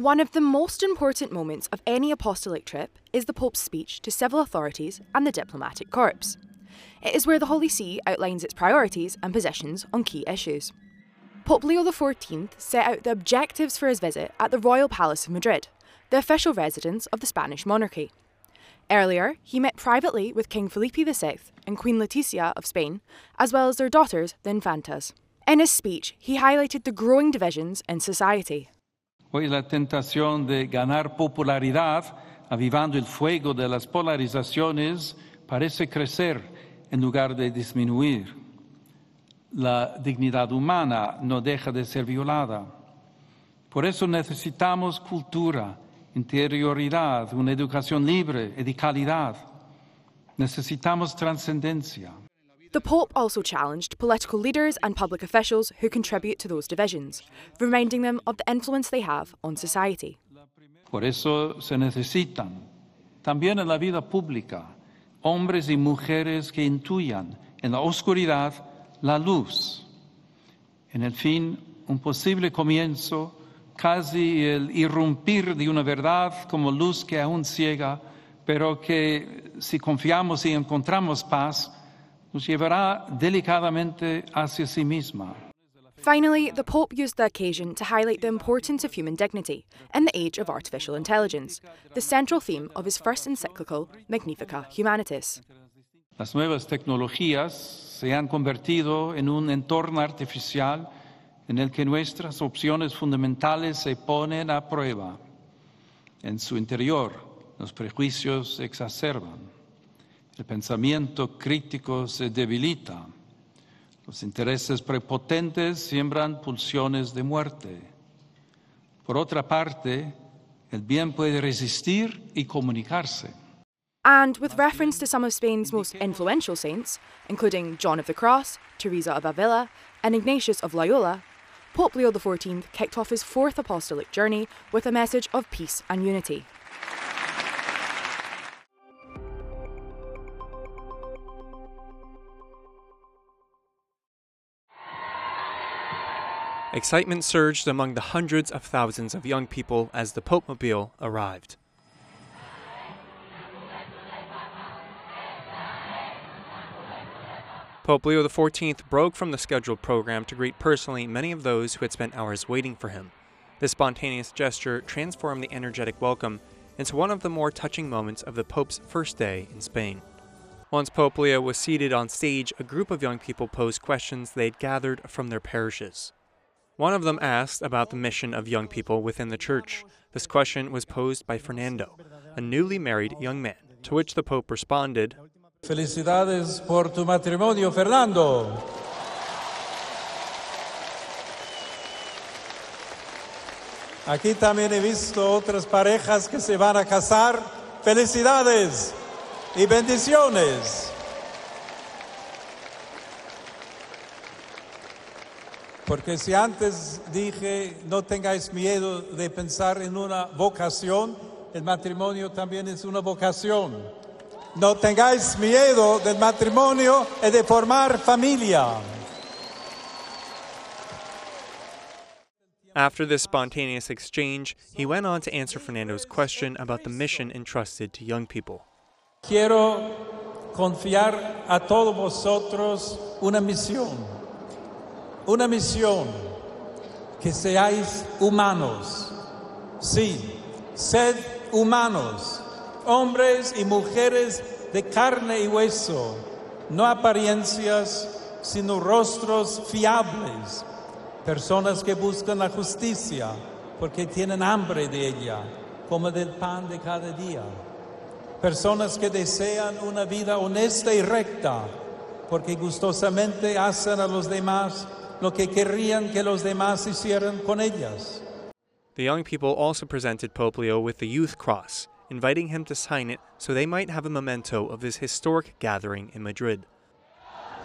One of the most important moments of any apostolic trip is the Pope's speech to civil authorities and the diplomatic corps. It is where the Holy See outlines its priorities and positions on key issues. Pope Leo XIV set out the objectives for his visit at the Royal Palace of Madrid, the official residence of the Spanish monarchy. Earlier, he met privately with King Felipe VI and Queen Letizia of Spain, as well as their daughters, the Infantas. In his speech, he highlighted the growing divisions in society. Hoy la tentación de ganar popularidad, avivando el fuego de las polarizaciones, parece crecer en lugar de disminuir. La dignidad humana no deja de ser violada. Por eso necesitamos cultura, interioridad, una educación libre y de calidad. Necesitamos trascendencia. The Pope also challenged political leaders and public officials who contribute to those divisions, reminding them of the influence they have on society. Por eso se necesitan, también en la vida pública, hombres y mujeres que intuyan en la oscuridad la luz. En el fin, un posible comienzo, casi el irrumpir de una verdad como luz que aún ciega, pero que si confiamos y encontramos paz, nos llevará delicadamente hacia sí misma. Finally, the Pope used the occasion to highlight the importance of human dignity in the age of artificial intelligence, the central theme of his first encyclical, Magnificat Humanitas. Las nuevas tecnologías se han convertido en un entorno artificial en el que nuestras opciones fundamentales se ponen a prueba. En su interior, los prejuicios se exacerban, el pensamiento crítico se debilita, los intereses prepotentes siembran pulsiones de muerte. Por otra parte, el bien puede resistir y comunicarse. And with reference to some of Spain's most influential saints, including John of the Cross, Teresa of Avila, and Ignatius of Loyola, Pope Leo XIV kicked off his fourth apostolic journey with a message of peace and unity. Excitement surged among the hundreds of thousands of young people as the Popemobile arrived. Pope Leo XIV broke from the scheduled program to greet personally many of those who had spent hours waiting for him. This spontaneous gesture transformed the energetic welcome into one of the more touching moments of the Pope's first day in Spain. Once Pope Leo was seated on stage, a group of young people posed questions they'd gathered from their parishes. One of them asked about the mission of young people within the church. This question was posed by Fernando, a newly married young man, to which the Pope responded, Felicidades por tu matrimonio, Fernando. Aquí también he visto otras parejas que se van a casar. Felicidades y bendiciones. Porque si antes dije, no tengáis miedo de pensar en una vocación, el matrimonio también es una vocación. No tengáis miedo del matrimonio y de formar familia. After this spontaneous exchange, he went on to answer Fernando's question about the mission entrusted to young people. Quiero confiar a todos vosotros una misión. Una misión, que seáis humanos. Sí, sed humanos, hombres y mujeres de carne y hueso, no apariencias, sino rostros fiables, personas que buscan la justicia porque tienen hambre de ella, como del pan de cada día, personas que desean una vida honesta y recta porque gustosamente hacen a los demás lo que querrían que los demás hicieran con ellas. The young people also presented Pope Leo with the Youth Cross, inviting him to sign it so they might have a memento of this historic gathering in Madrid.